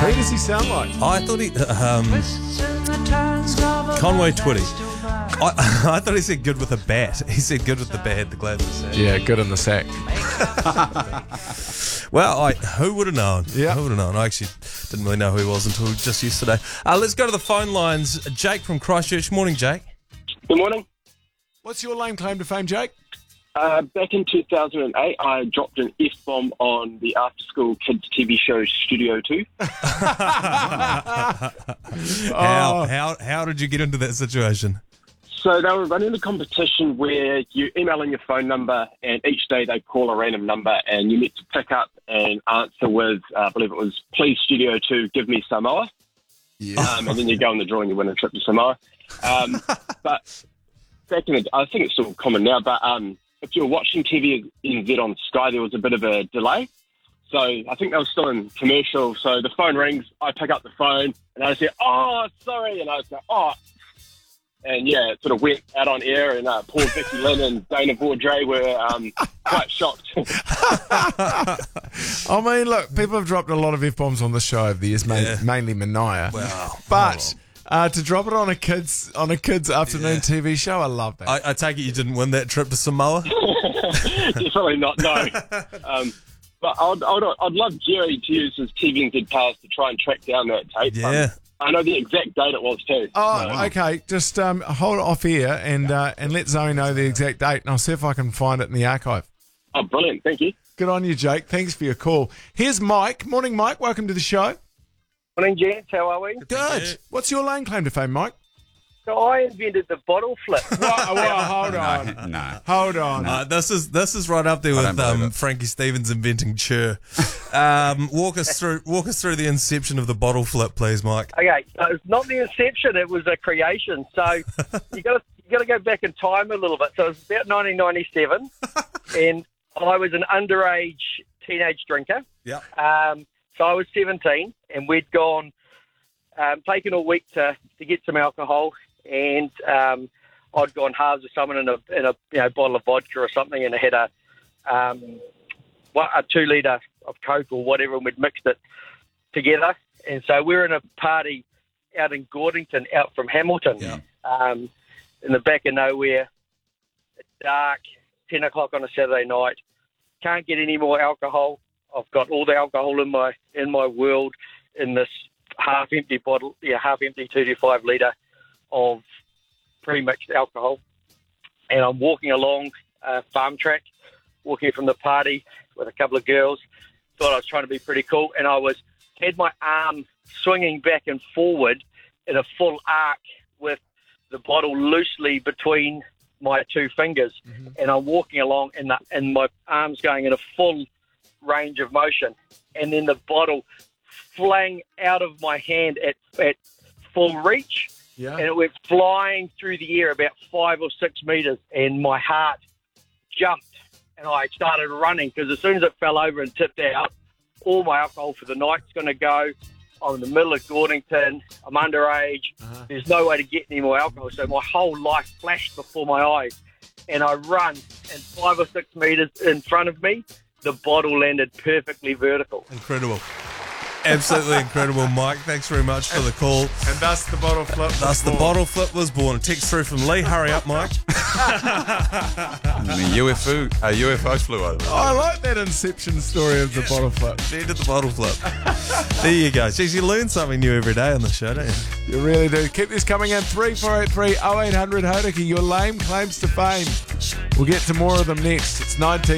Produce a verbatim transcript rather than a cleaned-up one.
Who does he sound like? I thought he... Um, Conway Twitty. I, I thought he said good with a bat. He said good with the bat, the glad with the sack. Yeah, good in the sack. Well, I, who would have known? Yeah. Who would have known? I actually didn't really know who he was until just yesterday. Uh, let's go to the phone lines. Jake from Christchurch. Morning, Jake. Good morning. What's your lame claim to fame, Jake? Uh, back in two thousand eight, I dropped an F-bomb on the after-school kids T V show Studio two. How, Oh. how, how did you get into that situation? So they were running a competition where you email in your phone number, and each day they call a random number, and you need to pick up and answer with, uh, I believe it was, please Studio two, give me Samoa. Yeah. Um, and then you go on the draw and you win a trip to Samoa. Um, but back in the, I think it's still common now, but um, if you're watching T V N Z on Sky, there was a bit of a delay. So I think they were still in commercial. So the phone rings, I pick up the phone, and I say, oh, sorry. And I was like, oh. And yeah, it sort of went out on air, and uh, poor Vicky Lynn and Dana Vaudrey were um, quite shocked. I mean, look, people have dropped a lot of F-bombs on the show over the years, ma- Yeah. mainly Mania. Wow. But uh, to drop it on a kids on a kids afternoon Yeah. T V show, I love that. I, I take it you didn't win that trip to Samoa? Definitely not, no. Um, but I'd, I'd, I'd love Jerry to use his T V N Z powers to try and track down that tape. Yeah. Um, I know the exact date it was too. Oh, So, okay. Just um, hold it off here and uh, and let Zoe know the exact date, and I'll see if I can find it in the archive. Oh, brilliant. Thank you. Good on you, Jake. Thanks for your call. Here's Mike. Morning, Mike. Welcome to the show. Morning, gents. How are we? Good. What's your lane claim to fame, Mike? So I invented the bottle flip. Whoa, whoa, hold on. No. Hold on. Uh, this is this is right up there I don't with believe um, it. Frankie Stevens inventing chur. Um, walk us through walk us through the inception of the bottle flip, please, Mike. Okay, so it's not the inception; it was a creation. So you got to you got to go back in time a little bit. So it was about nineteen ninety-seven, and I was an underage teenage drinker. Yeah. Um, so I was seventeen, and we'd gone um, taken a week to to get some alcohol, and um, I'd gone halves with someone in a in a you know bottle of vodka or something, and I had a um, what, a two litre of Coke or whatever, and we'd mixed it together. And so we were in a party out in Gordington, out from Hamilton, Yeah. um, in the back of nowhere. It's dark, ten o'clock on a Saturday night. Can't get any more alcohol. I've got all the alcohol in my in my world in this half empty bottle, yeah, half empty two to five litre of pre-mixed alcohol. And I'm walking along a farm track, walking from the party with a couple of girls. Thought I was trying to be pretty cool, and I was had my arm swinging back and forward in a full arc with the bottle loosely between my two fingers, Mm-hmm. and I'm walking along, and the, and my arm's going in a full range of motion, and then the bottle flang out of my hand at at full reach, Yeah. and it went flying through the air about five or six meters, and my heart jumped, and I started running because as soon as it fell over and tipped out, all my alcohol for the night's going to go. I'm in the middle of Gordington. I'm underage. Uh-huh. There's no way to get any more alcohol. So my whole life flashed before my eyes. And I run, and five or six meters in front of me, the bottle landed perfectly vertical. Incredible. Absolutely incredible, Mike. Thanks very much for the call. And thus the bottle flip. was Thus, the born. bottle flip was born. A text through from Lee. Hurry up, Mike. And the U F O, uh, U F Os flew over. Oh, I like that inception story of the bottle flip. She did the bottle flip. There you go. Jeez, you learn something new every day on the show, don't you? You really do. Keep this coming in. three four eight three oh eight hundred Hodaki. Your lame claims to fame. We'll get to more of them next. It's nineteen.